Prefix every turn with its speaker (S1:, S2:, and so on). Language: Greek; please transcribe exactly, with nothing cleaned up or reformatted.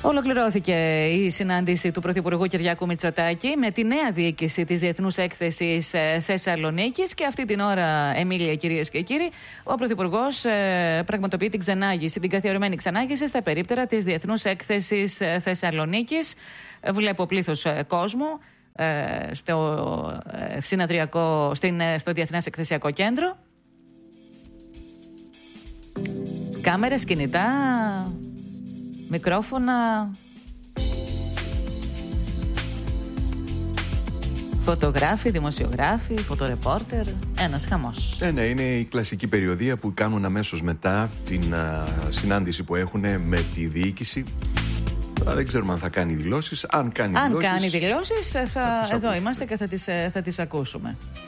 S1: Ολοκληρώθηκε η συνάντηση του Πρωθυπουργού Κυριάκου Μητσοτάκη με τη νέα διοίκηση της Διεθνούς Έκθεσης Θεσσαλονίκης και αυτή την ώρα, Εμίλια, κυρίες και κύριοι, ο Πρωθυπουργός ε, πραγματοποιεί την ξενάγηση, την καθιερωμένη ξενάγηση στα περίπτερα της Διεθνούς Έκθεσης Θεσσαλονίκης. Βλέπω πλήθος ε, κόσμου ε, στο, ε, συναδριακό, στην, ε, στο Διεθνές Εκθεσιακό Κέντρο. Κάμερες, κινητά, μικρόφωνα, φωτογράφοι, δημοσιογράφοι, φωτορεπόρτερ, ένας χαμός.
S2: Ε, ναι, είναι η κλασική περιοδία που κάνουν αμέσως μετά την α, συνάντηση που έχουν με τη διοίκηση. Τώρα δεν ξέρουμε αν θα κάνει δηλώσεις. Αν κάνει
S1: αν
S2: δηλώσεις,
S1: κάνει δηλώσεις, θα,
S2: θα
S1: εδώ είμαστε και θα τις, θα τις ακούσουμε.